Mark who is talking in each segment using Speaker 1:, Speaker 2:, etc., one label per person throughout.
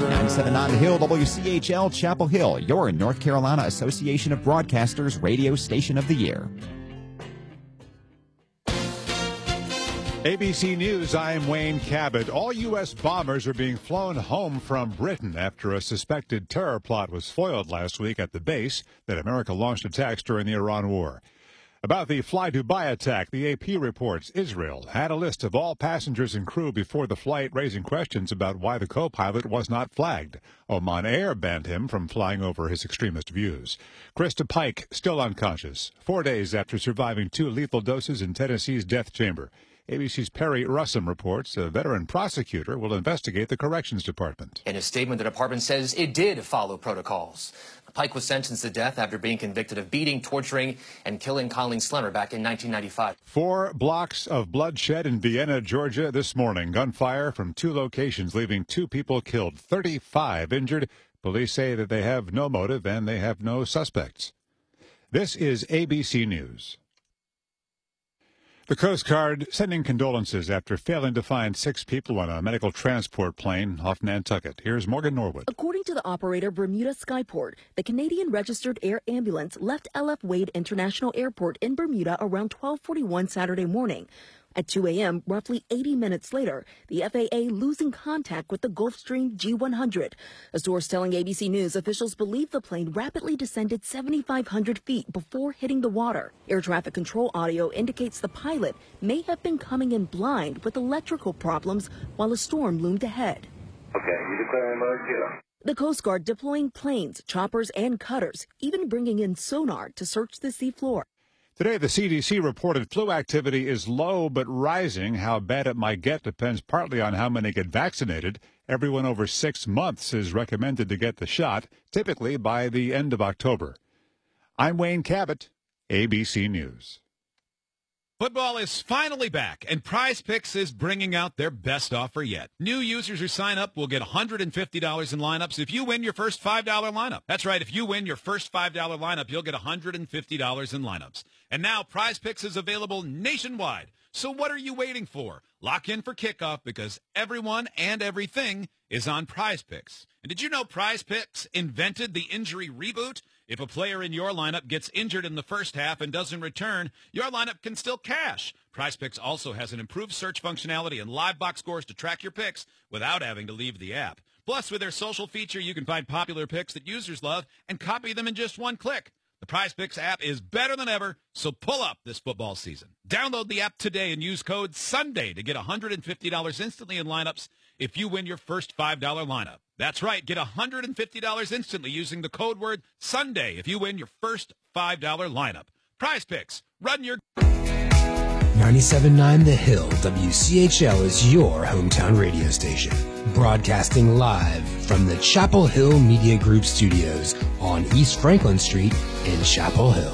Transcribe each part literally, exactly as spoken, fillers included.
Speaker 1: ninety-seven point nine The Hill, W C H L, Chapel Hill, your North Carolina Association of Broadcasters Radio Station of the Year.
Speaker 2: A B C News, I'm Wayne Cabot. All U S bombers are being flown home from Britain after a suspected terror plot was foiled last week at the base that America launched attacks during the Iran war. About the Fly Dubai attack, the A P reports Israel had a list of all passengers and crew before the flight, raising questions about why the co-pilot was not flagged. Oman Air banned him from flying over his extremist views. Krista Pike, still unconscious, four days after surviving two lethal doses in Tennessee's death chamber. A B C's Perry Russum reports a veteran prosecutor will investigate the Corrections Department.
Speaker 3: In a statement, the department says it did follow protocols. Pike was sentenced to death after being convicted of beating, torturing, and killing Colleen Slemmer back in nineteen ninety-five.
Speaker 2: Four blocks of bloodshed in Vienna, Georgia this morning. Gunfire from two locations, leaving two people killed, thirty-five injured. Police say that they have no motive and they have no suspects. This is A B C News. The Coast Guard sending condolences after failing to find six people on a medical transport plane off Nantucket. Here's Morgan Norwood.
Speaker 4: According to the operator Bermuda Skyport, the Canadian registered air ambulance left L F Wade International Airport in Bermuda around twelve forty-one Saturday morning. At two a.m., roughly eighty minutes later, the F A A losing contact with the Gulfstream G one hundred. A source telling A B C News officials believe the plane rapidly descended seventy-five hundred feet before hitting the water. Air traffic control audio indicates the pilot may have been coming in blind with electrical problems while a storm loomed ahead.
Speaker 5: Okay, you declare emergency.
Speaker 4: The Coast Guard deploying planes, choppers, and cutters, even bringing in sonar to search the seafloor.
Speaker 2: Today, the C D C reported flu activity is low but rising. How bad it might get depends partly on how many get vaccinated. Everyone over six months is recommended to get the shot, typically by the end of October. I'm Wayne Cabot, A B C News.
Speaker 6: Football is finally back, and Prize Picks is bringing out their best offer yet. New users who sign up will get one hundred fifty dollars in lineups if you win your first five dollar lineup. That's right, if you win your first five dollar lineup, you'll get one hundred fifty dollars in lineups. And now Prize Picks is available nationwide. So what are you waiting for? Lock in for kickoff because everyone and everything is on Prize Picks. And did you know Prize Picks invented the injury reboot? If a player in your lineup gets injured in the first half and doesn't return, your lineup can still cash. Prize Picks also has an improved search functionality and live box scores to track your picks without having to leave the app. Plus, with their social feature, you can find popular picks that users love and copy them in just one click. The Prize Picks app is better than ever, so pull up this football season. Download the app today and use code SUNDAY to get one hundred fifty dollars instantly in lineups if you win your first five dollar lineup. That's right, get one hundred fifty dollars instantly using the code word SUNDAY if you win your first five dollar lineup. Prize Picks, run your...
Speaker 7: ninety-seven point nine The Hill, W C H L is your hometown radio station. Broadcasting live from the Chapel Hill Media Group studios on East Franklin Street in Chapel Hill.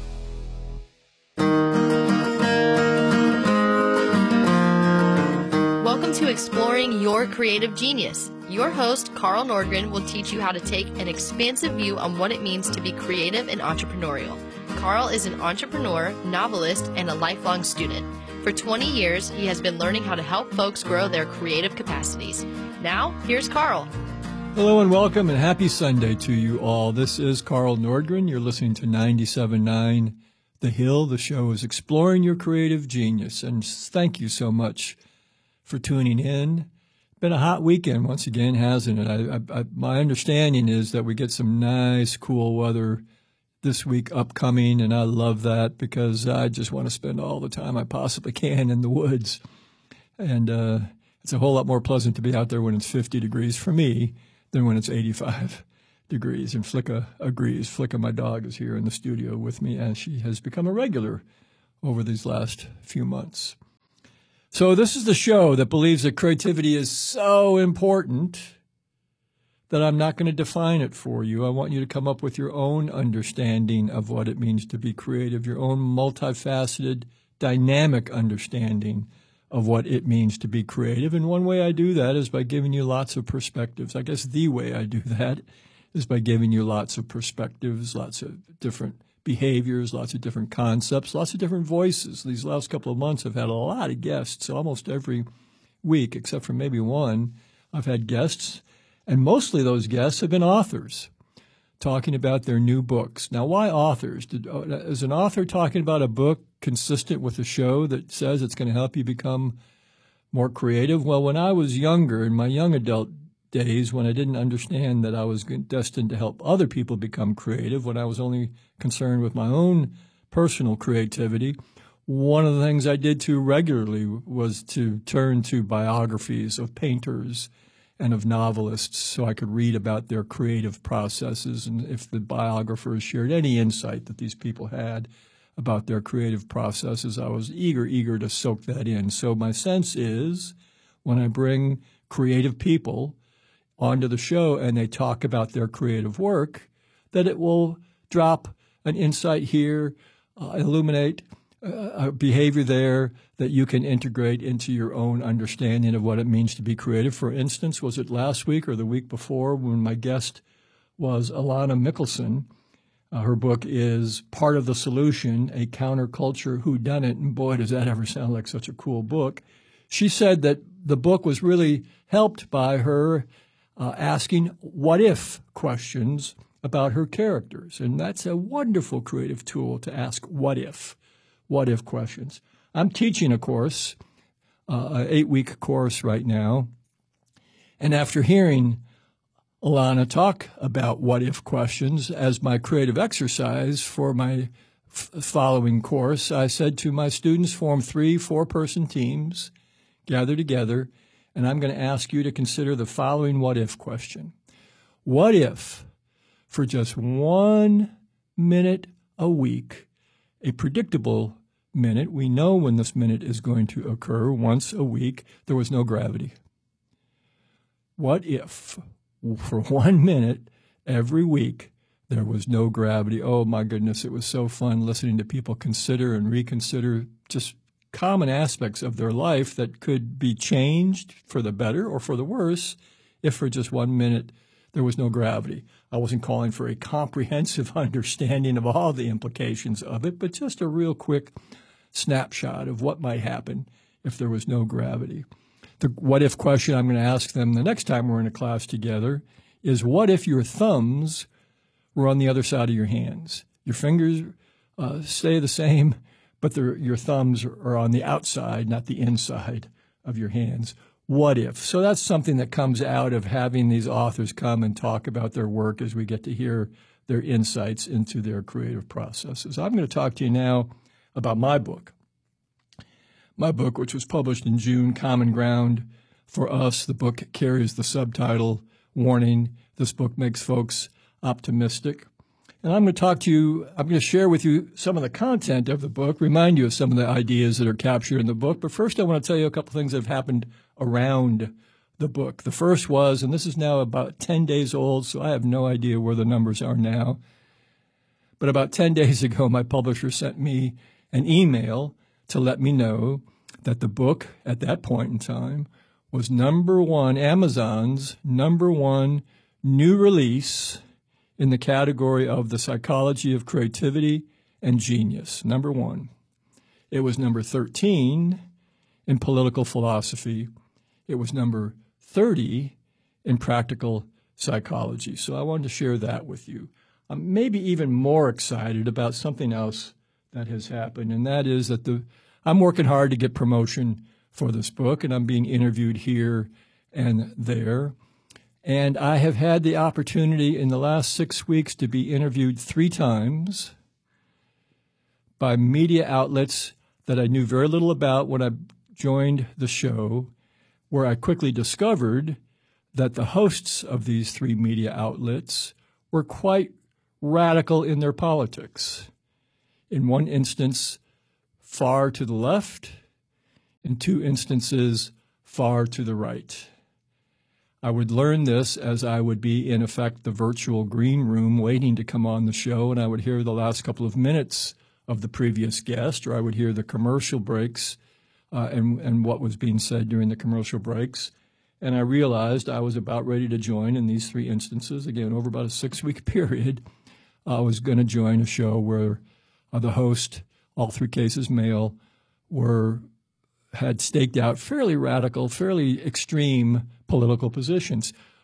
Speaker 8: Welcome to Exploring Your Creative Genius. Your host, Carl Nordgren, will teach you how to take an expansive view on what it means to be creative and entrepreneurial. Carl is an entrepreneur, novelist, and a lifelong student. For twenty years, he has been learning how to help folks grow their creative capacities. Now, here's Carl.
Speaker 9: Hello and welcome and happy Sunday to you all. This is Carl Nordgren. You're listening to ninety-seven point nine The Hill. The show is Exploring Your Creative Genius. And thank you so much for tuning in. Been a hot weekend once again, hasn't it? I, I, I, my understanding is that we get some nice, cool weather this week upcoming, and I love that because I just want to spend all the time I possibly can in the woods. And uh, it's a whole lot more pleasant to be out there when it's fifty degrees for me than when it's eighty-five degrees. And Flicka agrees. Flicka, my dog, is here in the studio with me, and she has become a regular over these last few months. So this is the show that believes that creativity is so important that I'm not going to define it for you. I want you to come up with your own understanding of what it means to be creative, your own multifaceted, dynamic understanding of what it means to be creative. And one way I do that is by giving you lots of perspectives. I guess the way I do that is by giving you lots of perspectives, lots of different behaviors, lots of different concepts, lots of different voices. These last couple of months I've had a lot of guests. Almost every week, except for maybe one, I've had guests. And mostly those guests have been authors talking about their new books. Now, why authors? Did, uh, is an author talking about a book consistent with a show that says it's going to help you become more creative? Well, when I was younger, in my young adult days, when I didn't understand that I was destined to help other people become creative, when I was only concerned with my own personal creativity, one of the things I did too regularly was to turn to biographies of painters and of novelists so I could read about their creative processes, and if the biographers shared any insight that these people had about their creative processes, I was eager, eager to soak that in. So my sense is when I bring creative people onto the show and they talk about their creative work, that it will drop an insight here, uh, illuminate a behavior there that you can integrate into your own understanding of what it means to be creative. For instance, was it last week or the week before when my guest was Alana Mickelson? Uh, her book is Part of the Solution, A Counterculture Whodunit, and boy, does that ever sound like such a cool book. She said that the book was really helped by her uh, asking what-if questions about her characters, and that's a wonderful creative tool to ask what-if. What-if questions. I'm teaching a course, uh, an eight-week course right now, and after hearing Alana talk about what-if questions as my creative exercise for my f- following course, I said to my students, form three four-person teams, gather together, and I'm going to ask you to consider the following what-if question. What if, for just one minute a week, a predictable minute, we know when this minute is going to occur once a week, there was no gravity? What if for one minute every week there was no gravity? Oh my goodness, it was so fun listening to people consider and reconsider just common aspects of their life that could be changed for the better or for the worse if for just one minute there was no gravity. I wasn't calling for a comprehensive understanding of all the implications of it, but just a real quick snapshot of what might happen if there was no gravity. The what-if question I'm going to ask them the next time we're in a class together is, what if your thumbs were on the other side of your hands? Your fingers uh, stay the same, but your thumbs are on the outside, not the inside of your hands. What if? So that's something that comes out of having these authors come and talk about their work as we get to hear their insights into their creative processes. I'm going to talk to you now about my book. My book, which was published in June, Common Ground for Us. The book carries the subtitle, warning, this book makes folks optimistic. And I'm going to talk to you, I'm going to share with you some of the content of the book, remind you of some of the ideas that are captured in the book. But first, I want to tell you a couple things that have happened around the book. The first was, and this is now about ten days old, so I have no idea where the numbers are now. But about ten days ago, my publisher sent me an email to let me know that the book at that point in time was number one, Amazon's number one new release in the category of the psychology of creativity and genius, number one. It was number thirteen in political philosophy. It was number thirty in practical psychology. So I wanted to share that with you. I'm maybe even more excited about something else that has happened, and that is that the I'm working hard to get promotion for this book, and I'm being interviewed here and there. And I have had the opportunity in the last six weeks to be interviewed three times by media outlets that I knew very little about when I joined the show, where I quickly discovered that the hosts of these three media outlets were quite radical in their politics. In one instance, far to the left. In two instances, far to the right. I would learn this as I would be, in effect, the virtual green room waiting to come on the show, and I would hear the last couple of minutes of the previous guest, or I would hear the commercial breaks uh, and, and what was being said during the commercial breaks. And I realized I was about ready to join in these three instances. Again, over about a six-week period, I was going to join a show where uh, the host, all three cases male, were had staked out fairly radical, fairly extreme political positions.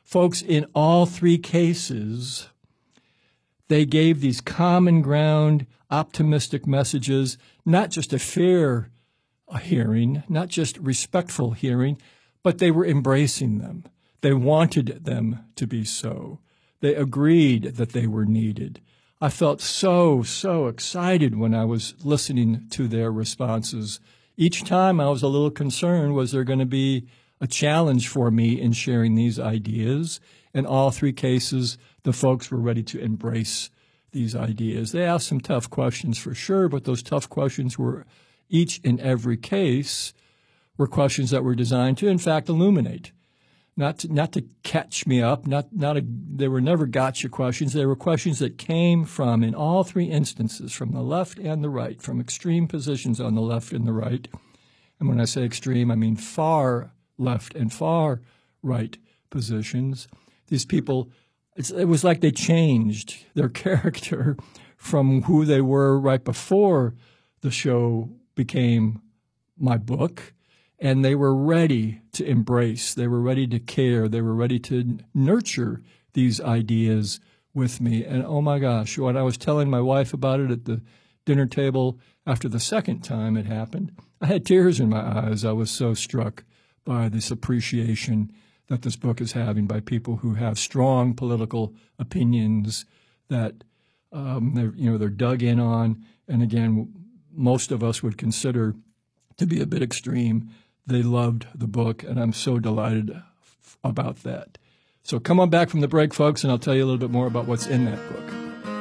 Speaker 9: Folks, in all three cases, they gave these common ground, optimistic messages, not just a fair hearing, not just respectful hearing, but they were embracing them. They wanted them to be so. They agreed that they were needed. I felt so, so excited when I was listening to their responses. Each time I was a little concerned, was there going to be a challenge for me in sharing these ideas? In all three cases, the folks were ready to embrace these ideas. They asked some tough questions for sure, but those tough questions were, each and every case, were questions that were designed to, in fact, illuminate. Not to, not to catch me up, not, not a, they were never gotcha questions. They were questions that came from, in all three instances, from the left and the right, from extreme positions on the left and the right. And when I say extreme, I mean far left and far right positions. These people, it's, it was like they changed their character from who they were right before the show became my book. And they were ready to embrace, they were ready to care, they were ready to nurture these ideas with me. And oh my gosh, when I was telling my wife about it at the dinner table after the second time it happened, I had tears in my eyes. I was so struck by this appreciation that this book is having by people who have strong political opinions that um, they're, you know, they're dug in on. And again, most of us would consider to be a bit extreme. They loved the book, and I'm so delighted f- about that. So come on back from the break, folks, and I'll tell you a little bit more about what's in that book.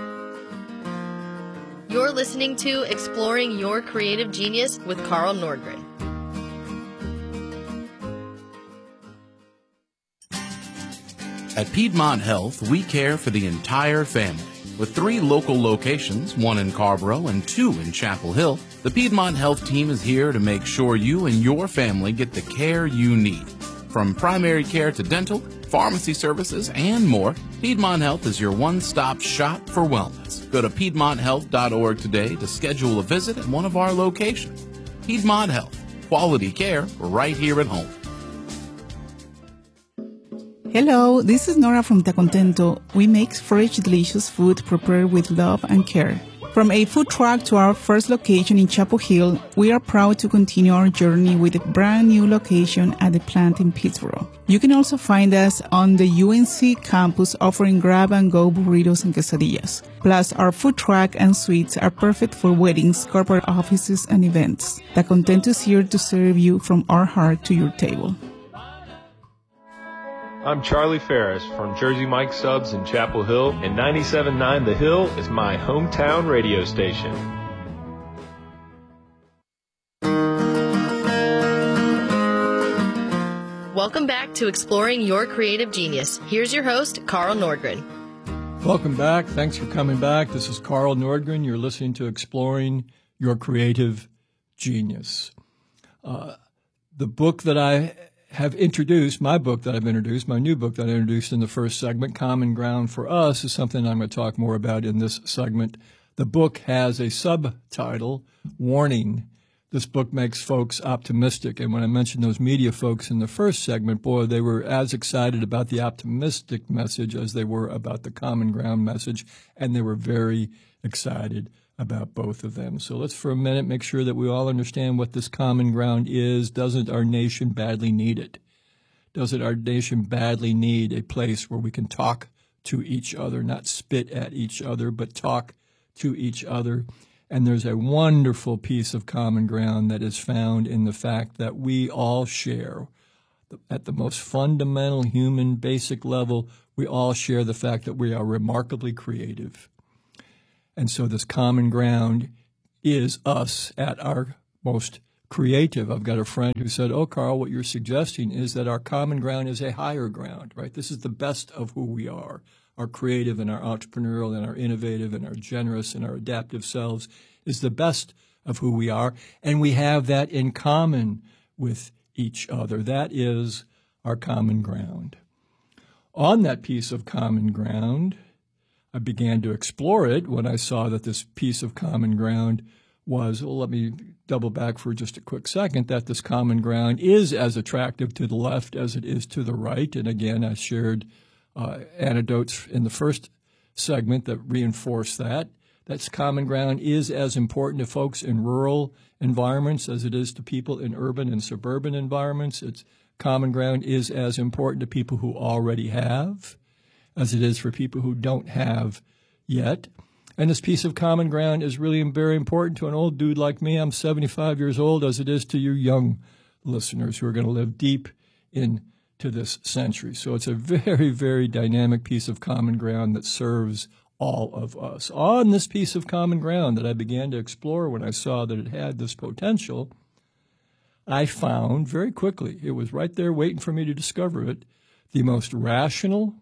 Speaker 8: You're listening to Exploring Your Creative Genius with Carl Nordgren.
Speaker 10: At Piedmont Health, we care for the entire family. With three local locations, one in Carborough and two in Chapel Hill, the Piedmont Health team is here to make sure you and your family get the care you need. From primary care to dental, pharmacy services, and more, Piedmont Health is your one-stop shop for wellness. Go to piedmont health dot org today to schedule a visit at one of our locations. Piedmont Health, quality care right here at home.
Speaker 11: Hello, this is Nora from Ta Contento. We make fresh, delicious food prepared with love and care. From a food truck to our first location in Chapel Hill, we are proud to continue our journey with a brand new location at the plant in Pittsburgh. You can also find us on the U N C campus offering grab-and-go burritos and quesadillas. Plus, our food truck and suites are perfect for weddings, corporate offices, and events. Ta Contento is here to serve you from our heart to your table.
Speaker 12: I'm Charlie Ferris from Jersey Mike Subs in Chapel Hill, and ninety-seven point nine The Hill is my hometown radio station.
Speaker 8: Welcome back to Exploring Your Creative Genius. Here's your host, Carl Nordgren.
Speaker 9: Welcome back. Thanks for coming back. This is Carl Nordgren. You're listening to Exploring Your Creative Genius. Uh, the book that I have introduced, my book that I've introduced, my new book that I introduced in the first segment, Common Ground for Us, is something I'm going to talk more about in this segment. The book has a subtitle, Warning. This book makes folks optimistic. And when I mentioned those media folks in the first segment, boy, they were as excited about the optimistic message as they were about the Common Ground message, and they were very excited about both of them. So let's for a minute make sure that we all understand what this common ground is. Doesn't our nation badly need it? Doesn't our nation badly need a place where we can talk to each other, not spit at each other, but talk to each other? And there's a wonderful piece of common ground that is found in the fact that we all share, at the most fundamental human basic level, we all share the fact that we are remarkably creative. And so this common ground is us at our most creative. I've got a friend who said, oh, Carl, what you're suggesting is that our common ground is a higher ground, right? This is the best of who we are. Our creative and our entrepreneurial and our innovative and our generous and our adaptive selves is the best of who we are. And we have that in common with each other. That is our common ground. On that piece of common ground, I began to explore it when I saw that this piece of common ground was, well, let me double back for just a quick second, that this common ground is as attractive to the left as it is to the right. And again, I shared uh, anecdotes in the first segment that reinforce that. That's common ground is as important to folks in rural environments as it is to people in urban and suburban environments. It's common ground is as important to people who already have as it is for people who don't have yet. And this piece of common ground is really very important to an old dude like me. I'm seventy-five years old, as it is to you young listeners who are going to live deep into this century. So it's a very, very dynamic piece of common ground that serves all of us. On this piece of common ground that I began to explore when I saw that it had this potential, I found very quickly, it was right there waiting for me to discover it, the most rational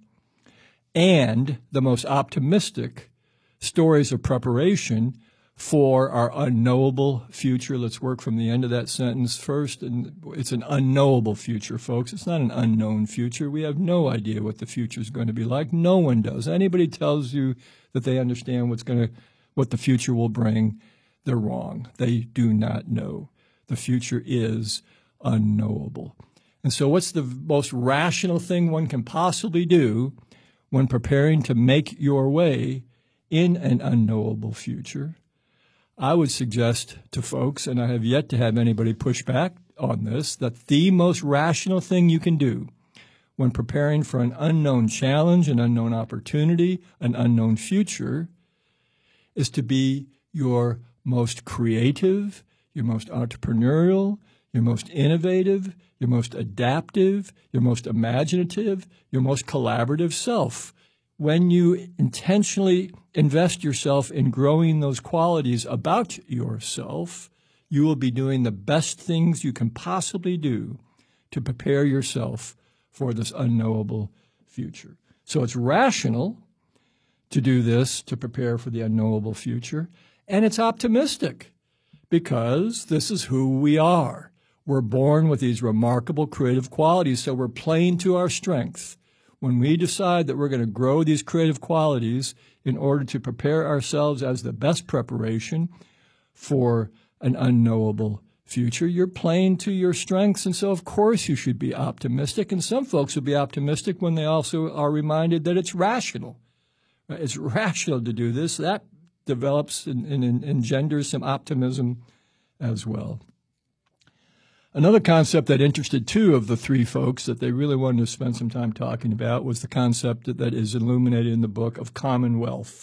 Speaker 9: and the most optimistic stories of preparation for our unknowable future. Let's work from the end of that sentence first. And it's an unknowable future, folks. It's not an unknown future. We have no idea what the future is going to be like. No one does. Anybody tells you that they understand what's going to, what the future will bring, they're wrong. They do not know. The future is unknowable. And so what's the most rational thing one can possibly do when preparing to make your way in an unknowable future? I would suggest to folks, and I have yet to have anybody push back on this, that the most rational thing you can do when preparing for an unknown challenge, an unknown opportunity, an unknown future, is to be your most creative, your most entrepreneurial, your most innovative, your most adaptive, your most imaginative, your most collaborative self. When you intentionally invest yourself in growing those qualities about yourself, you will be doing the best things you can possibly do to prepare yourself for this unknowable future. So it's rational to do this to prepare for the unknowable future, and it's optimistic because this is who we are. We're born with these remarkable creative qualities, so we're playing to our strength. When we decide that we're going to grow these creative qualities in order to prepare ourselves as the best preparation for an unknowable future, you're playing to your strengths, and so of course you should be optimistic. And some folks will be optimistic when they also are reminded that it's rational. It's rational to do this. That develops and, and engenders some optimism as well. Another concept that interested two of the three folks that they really wanted to spend some time talking about was the concept that, that is illuminated in the book of commonwealth.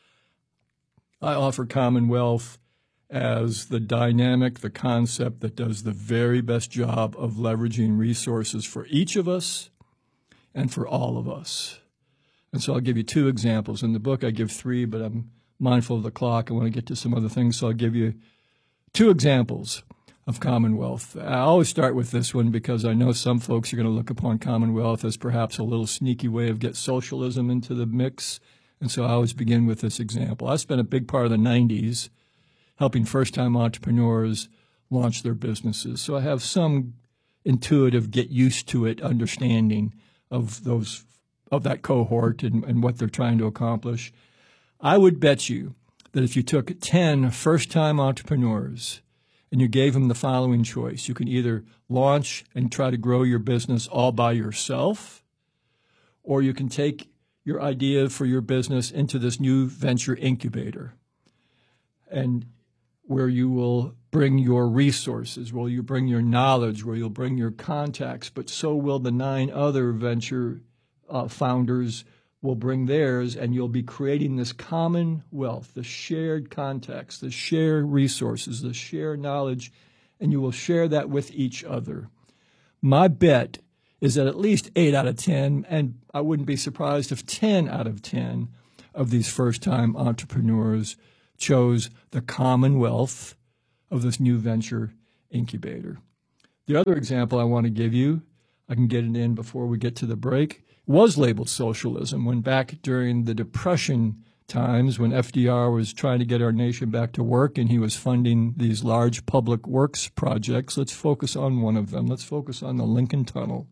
Speaker 9: I offer commonwealth as the dynamic, the concept that does the very best job of leveraging resources for each of us and for all of us. And so I'll give you two examples. In the book I give three, but I'm mindful of the clock. I want to get to some other things, so I'll give you two examples of commonwealth. I always start with this one because I know some folks are going to look upon commonwealth as perhaps a little sneaky way of get socialism into the mix. And so I always begin with this example. I spent a big part of the nineties helping first-time entrepreneurs launch their businesses. So I have some intuitive get used to it understanding of those of that cohort and, and what they're trying to accomplish. I would bet you that if you took ten first-time entrepreneurs and you gave them the following choice, you can either launch and try to grow your business all by yourself, or you can take your idea for your business into this new venture incubator, and where you will bring your resources, where you bring your knowledge, where you'll bring your contacts, but so will the nine other venture uh, founders will bring theirs, and you'll be creating this common wealth, the shared context, the shared resources, the shared knowledge, and you will share that with each other. My bet is that at least eight out of ten, and I wouldn't be surprised if ten out of ten of these first-time entrepreneurs chose the commonwealth of this new venture incubator. The other example I want to give you, I can get it in before we get to the break, was labeled socialism when back during the Depression times when F D R was trying to get our nation back to work and he was funding these large public works projects. Let's focus on one of them. Let's focus on the Lincoln Tunnel,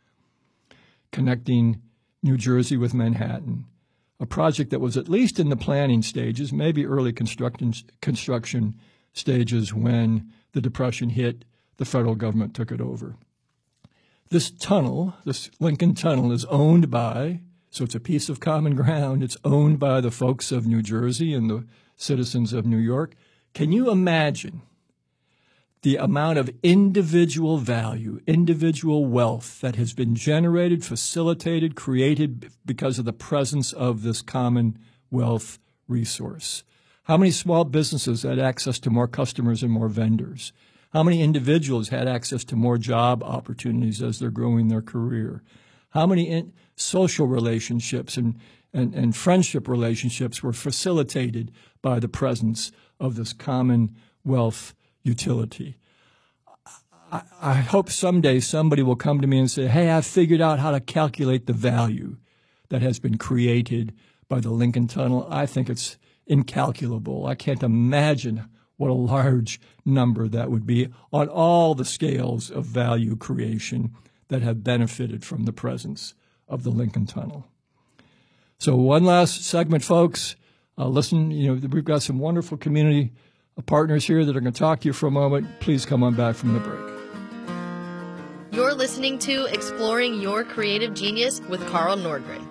Speaker 9: connecting New Jersey with Manhattan, a project that was at least in the planning stages, maybe early construction, construction stages when the Depression hit, the federal government took it over. This tunnel, this Lincoln Tunnel, is owned by, so it's a piece of common ground, it's owned by the folks of New Jersey and the citizens of New York. Can you imagine the amount of individual value, individual wealth that has been generated, facilitated, created because of the presence of this Commonwealth resource? How many small businesses had access to more customers and more vendors? How many individuals had access to more job opportunities as they're growing their career? How many in social relationships and, and, and friendship relationships were facilitated by the presence of this Commonwealth utility? I, I hope someday somebody will come to me and say, hey, I've figured out how to calculate the value that has been created by the Lincoln Tunnel. I think it's incalculable. I can't imagine what a large number that would be on all the scales of value creation that have benefited from the presence of the Lincoln Tunnel. So one last segment, folks. Uh, listen, you know, we've got some wonderful community partners here that are going to talk to you for a moment. Please come on back from the break.
Speaker 8: You're listening to Exploring Your Creative Genius with Carl Nordgren.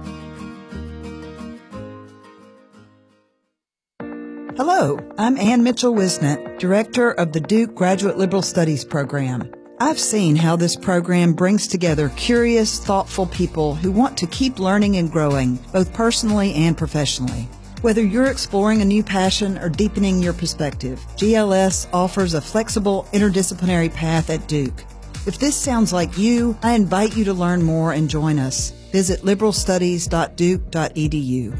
Speaker 13: Hello, I'm Ann Mitchell-Wisnett, Director of the Duke Graduate Liberal Studies Program. I've seen how this program brings together curious, thoughtful people who want to keep learning and growing, both personally and professionally. Whether you're exploring a new passion or deepening your perspective, G L S offers a flexible, interdisciplinary path at Duke. If this sounds like you, I invite you to learn more and join us. Visit liberal studies dot duke dot e d u.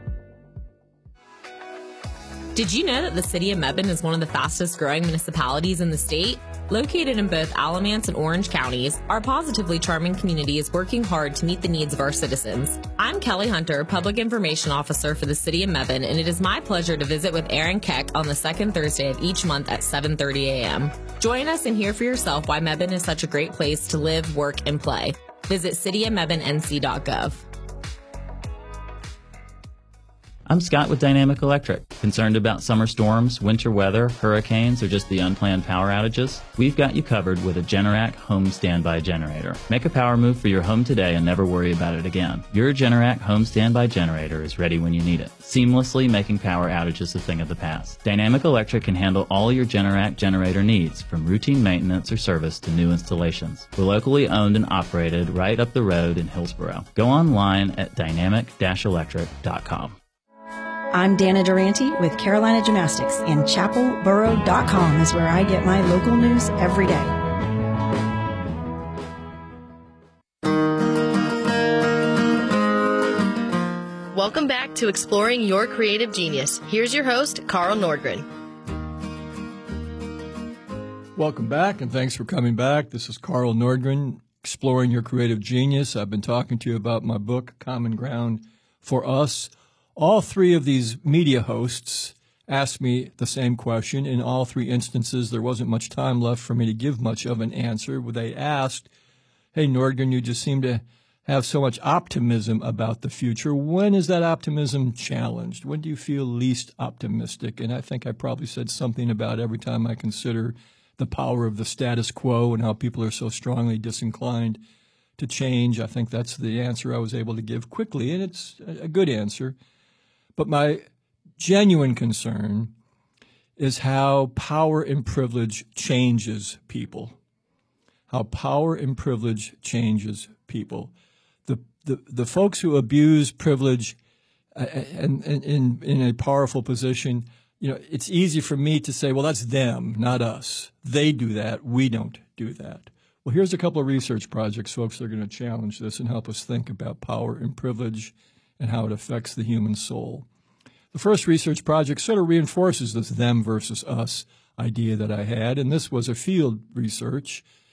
Speaker 14: Did you know that the city of Mebane is one of the fastest growing municipalities in the state? Located in both Alamance and Orange counties, our positively charming community is working hard to meet the needs of our citizens. I'm Kelly Hunter, Public Information Officer for the city of Mebane, and it is my pleasure to visit with Aaron Keck on the second Thursday of each month at seven thirty a.m. Join us and hear for yourself why Mebane is such a great place to live, work, and play. Visit city of mebane n c dot gov.
Speaker 15: I'm Scott with Dynamic Electric. Concerned about summer storms, winter weather, hurricanes, or just the unplanned power outages? We've got you covered with a Generac home standby generator. Make a power move for your home today and never worry about it again. Your Generac home standby generator is ready when you need it, seamlessly making power outages a thing of the past. Dynamic Electric can handle all your Generac generator needs, from routine maintenance or service to new installations. We're locally owned and operated right up the road in Hillsboro. Go online at dynamic dash electric dot com.
Speaker 16: I'm Dana Durante with Carolina Gymnastics, and chapel borough dot com is where I get my local news every day.
Speaker 8: Welcome back to Exploring Your Creative Genius. Here's your host, Carl Nordgren.
Speaker 9: Welcome back, and thanks for coming back. This is Carl Nordgren, Exploring Your Creative Genius. I've been talking to you about my book, Common Ground for Us. All three of these media hosts asked me the same question. In all three instances, there wasn't much time left for me to give much of an answer. They asked, hey, Nordgren, you just seem to have so much optimism about the future. When is that optimism challenged? When do you feel least optimistic? And I think I probably said something about every time I consider the power of the status quo and how people are so strongly disinclined to change. I think that's the answer I was able to give quickly, and it's a good answer. But my genuine concern is how power and privilege changes people. How power and privilege changes people. The the, the folks who abuse privilege uh, and, and in in a powerful position, you know, it's easy for me to say, well, that's them, not us. They do that. We don't do that. Well, here's a couple of research projects, folks, that are going to challenge this and help us think about power and privilege and how it affects the human soul. The first research project sort of reinforces this them versus us idea that I had, and this was a field research